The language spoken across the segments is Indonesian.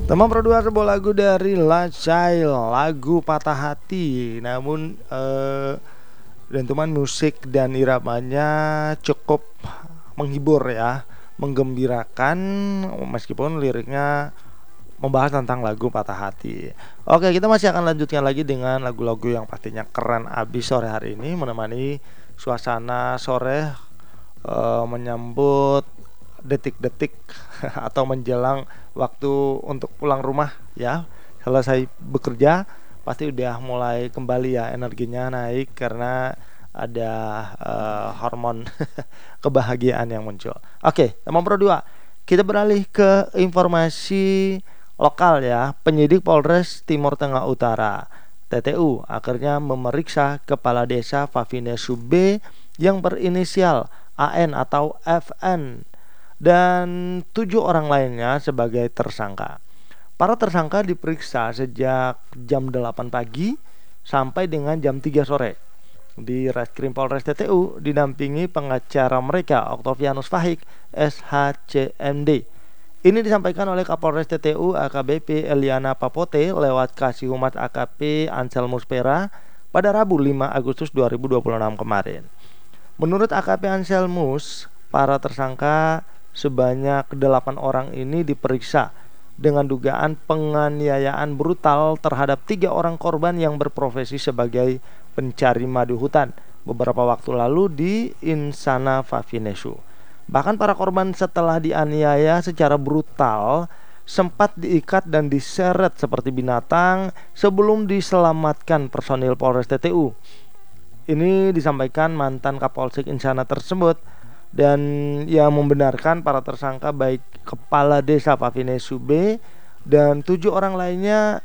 Teman berdua sebuah lagu dari Lacail, lagu Patah Hati. Namun dentuman musik dan iramanya cukup menghibur ya, menggembirakan meskipun liriknya membahas tentang lagu Patah Hati. Oke, kita masih akan lanjutkan lagi dengan lagu-lagu yang pastinya keren abis sore hari ini, menemani suasana sore menyambut detik-detik atau menjelang waktu untuk pulang rumah ya. Selesai bekerja pasti udah mulai kembali ya, energinya naik karena ada hormon kebahagiaan yang muncul. Oke, teman Pro 2, kita beralih ke informasi lokal ya. Penyidik Polres Timur Tengah Utara TTU akhirnya memeriksa kepala desa Favine Sube yang berinisial AN atau FN dan 7 orang lainnya sebagai tersangka. Para tersangka diperiksa sejak jam 8 pagi sampai dengan jam 3 sore di Reskrim Polres TTU didampingi pengacara mereka Oktavianus Fahik SHCMD. Ini disampaikan oleh Kapolres TTU AKBP Eliana Papote lewat Kasih Humas AKP Anselmus Pera pada Rabu 5 Agustus 2026 kemarin. Menurut AKP Anselmus, para tersangka sebanyak 8 orang ini diperiksa dengan dugaan penganiayaan brutal terhadap 3 orang korban yang berprofesi sebagai pencari madu hutan beberapa waktu lalu di Insana Favinesu. Bahkan para korban setelah dianiaya secara brutal sempat diikat dan diseret seperti binatang sebelum diselamatkan personil Polres TTU. Ini disampaikan mantan Kapolsek Insana tersebut, dan ia membenarkan para tersangka baik kepala desa Favine Sube dan 7 orang lainnya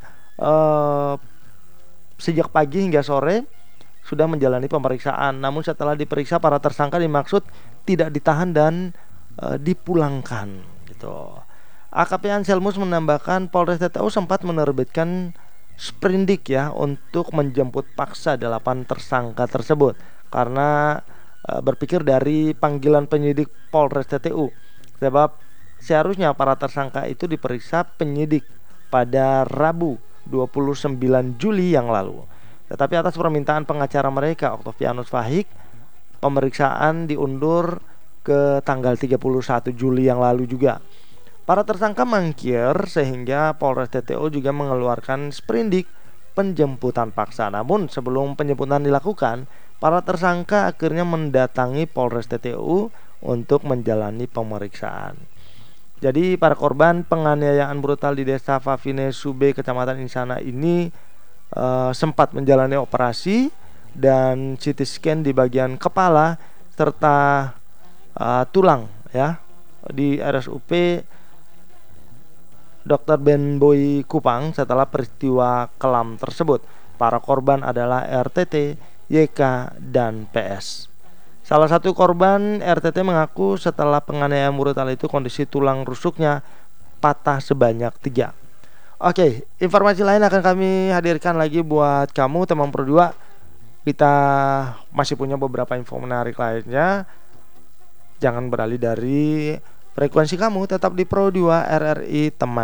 sejak pagi hingga sore sudah menjalani pemeriksaan. Namun setelah diperiksa para tersangka dimaksud tidak ditahan dan dipulangkan gitu. AKP Anselmus menambahkan Polres TTU sempat menerbitkan sprindik ya untuk menjemput paksa 8 tersangka tersebut karena berpikir dari panggilan penyidik Polres TTU, sebab seharusnya para tersangka itu diperiksa penyidik pada Rabu 29 Juli yang lalu. Tetapi atas permintaan pengacara mereka Oktavianus Fahik, pemeriksaan diundur ke tanggal 31 Juli yang lalu juga. Para tersangka mangkir sehingga Polres TTU juga mengeluarkan sprindik penjemputan paksa. Namun sebelum penjemputan dilakukan, para tersangka akhirnya mendatangi Polres TTU untuk menjalani pemeriksaan. Jadi para korban penganiayaan brutal di desa Favine Sube, Kecamatan Insana ini sempat menjalani operasi dan CT scan di bagian kepala serta tulang ya di RSUP Dr. Ben Boy Kupang setelah peristiwa kelam tersebut. Para korban adalah RTT, YK, dan PS. Salah satu korban RTT mengaku setelah penganiayaan brutal itu kondisi tulang rusuknya patah sebanyak 3. Oke, informasi lain akan kami hadirkan lagi buat kamu teman Pro 2. Kita masih punya beberapa info menarik lainnya. Jangan beralih dari frekuensi kamu, tetap di Pro 2 RRI teman.